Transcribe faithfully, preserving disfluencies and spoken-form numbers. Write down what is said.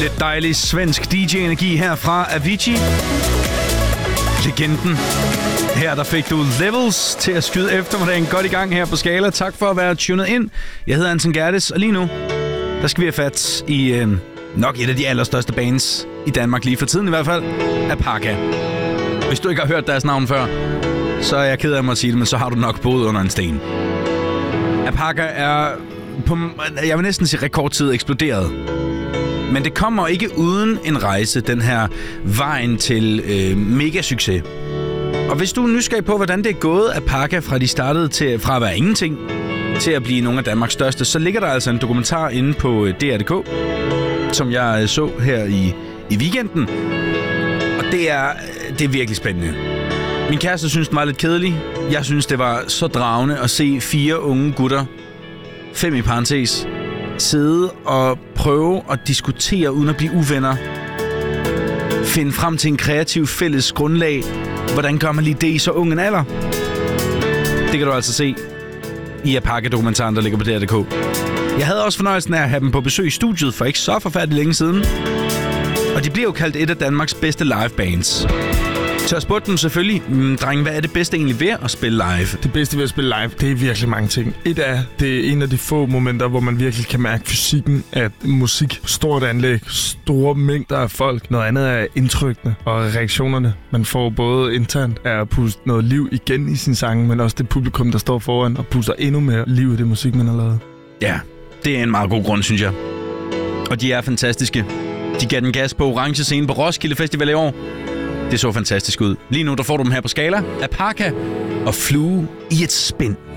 Lidt dejlig svensk D J-energi her fra Avicii. Legenden. Her der fik du Levels til at skyde eftermiddagen godt i gang her på Skala. Tak for at være tunet ind. Jeg hedder Anton Gerdes, og lige nu, der skal vi have fat i øh, nok et af de allerstørste bands i Danmark lige for tiden i hvert fald, Apaka. Hvis du ikke har hørt deres navn før, så er jeg ked af mig at sige det, men så har du nok boet under en sten. Apaka er på, jeg vil næsten sige rekordtid eksploderet. Men det kommer ikke uden en rejse, den her vejen til øh, mega succes. Og hvis du er nysgerrig på, hvordan det er gået Apaka fra de startede til, fra at være ingenting til at blive nogle af Danmarks største, så ligger der altså en dokumentar inde på D R punktum d k, som jeg så her i, i weekenden. Og det er, det er virkelig spændende. Min kæreste synes, den var lidt kedelig. Jeg synes, det var så dragende at se fire unge gutter, fem i parentes, sidde og prøve at diskutere uden at blive uvenner. Finde frem til en kreativ fælles grundlag. Hvordan gør man lige det i så ung en alder? Det kan du altså se i Apaka-dokumentaren, der ligger på D R punktum d k. Jeg havde også fornøjelsen af at have dem på besøg i studiet for ikke så forfærdeligt længe siden. Og de bliver jo kaldt et af Danmarks bedste livebands. Så jeg spurgte dem selvfølgelig, drenge, hvad er det bedste egentlig ved at spille live? Det bedste ved at spille live, det er virkelig mange ting. Et af, det er en af de få momenter, hvor man virkelig kan mærke fysikken af musik. Stort anlæg, store mængder af folk. Noget andet er indtrykkene og reaktionerne. Man får både internt af at puste noget liv igen i sin sang, men også det publikum, der står foran og puster endnu mere liv i det musik, man har lavet. Ja, det er en meget god grund, synes jeg. Og de er fantastiske. De gav den gas på orange scene på Roskilde Festival i år. Det så fantastisk ud. Lige nu der får du dem her på Skala. Apaka og Flue i et spind.